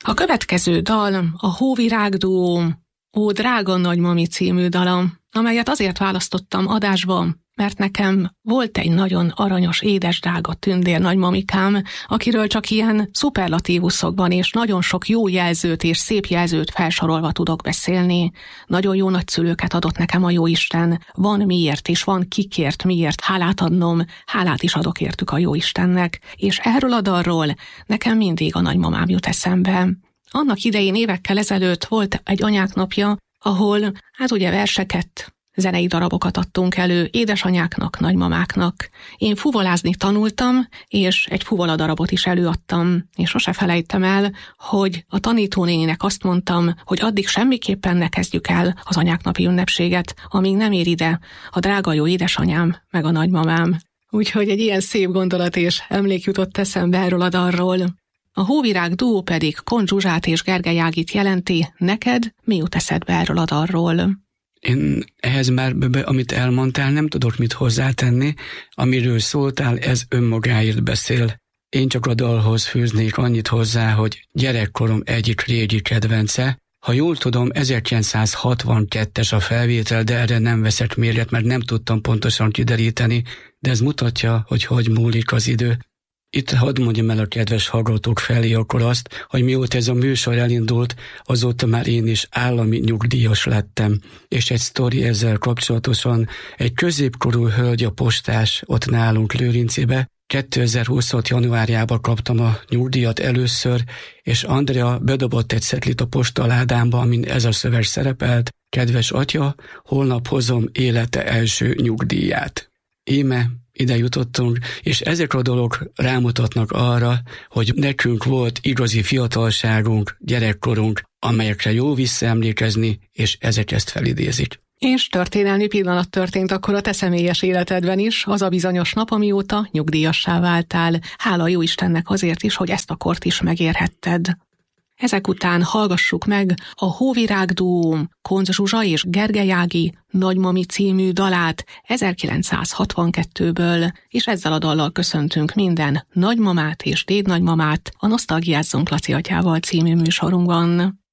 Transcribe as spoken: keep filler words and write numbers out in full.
A következő dal a Hóvirág duó Ó drága nagymami című dala, amelyet azért választottam adásba, mert nekem volt egy nagyon aranyos, édes, drága tündér nagymamikám, akiről csak ilyen szuperlatívuszokban és nagyon sok jó jelzőt és szép jelzőt felsorolva tudok beszélni. Nagyon jó nagyszülőket adott nekem a Jóisten. Van miért, és van kikért miért hálát adnom, hálát is adok értük a Jóistennek. És erről a dalról nekem mindig a nagymamám jut eszembe. Annak idején évekkel ezelőtt volt egy anyák napja, ahol hát ugye verseket, zenei darabokat adtunk elő édesanyáknak, nagymamáknak. Én fuvolázni tanultam, és egy fuvola darabot is előadtam, és sose felejtem el, hogy a tanítónéninek azt mondtam, hogy addig semmiképpen ne kezdjük el az anyáknapi ünnepséget, amíg nem ér ide a drága jó édesanyám meg a nagymamám. Úgyhogy egy ilyen szép gondolat és emlék jutott eszembe erről a dalról. A Hóvirág duó pedig Kont Zsuzsát és Gergely Ágit jelenti. Neked mi jut eszedbe erről a dalról? Én ehhez már, amit elmondtál, nem tudok mit hozzátenni. Amiről szóltál, ez önmagáért beszél. Én csak a dalhoz fűznék annyit hozzá, hogy gyerekkorom egyik régi kedvence. Ha jól tudom, ezerkilencszázhatvankettes a felvétel, de erre nem veszek mérget, mert nem tudtam pontosan kideríteni, de ez mutatja, hogy hogy múlik az idő. Itt hadd mondjam el a kedves hallgatók felé akkor azt, hogy mióta ez a műsor elindult, azóta már én is állami nyugdíjas lettem. És egy sztori ezzel kapcsolatosan, egy középkorú hölgy a postás ott nálunk Lőrincébe, kétezer-huszonhat januárjában kaptam a nyugdíjat először, és Andrea bedobott egy cetlit a postaládámba, amin ez a szöveg szerepelt: kedves atya, holnap hozom élete első nyugdíját. Íme ide jutottunk, és ezek a dolgok rámutatnak arra, hogy nekünk volt igazi fiatalságunk, gyerekkorunk, amelyekre jó visszaemlékezni, és ezek ezt felidézik. És történelmi pillanat történt akkor a te személyes életedben is, az a bizonyos nap, amióta nyugdíjassá váltál. Hála jó Istennek azért is, hogy ezt a kort is megérhetted. Ezek után hallgassuk meg a Hóvirág duó Kont Zsuzsa és Gergely Ági Nagymami című dalát ezerkilencszázhatvankettőből, és ezzel a dallal köszöntünk minden nagymamát és dédnagymamát a Nosztalgiázzunk Laci atyával című műsorunkban.